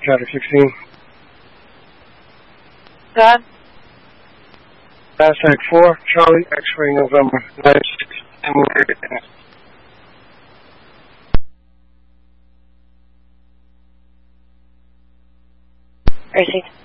Chapter 16. God. Hashtag 4, Charlie, X-ray, November 96. Gracie.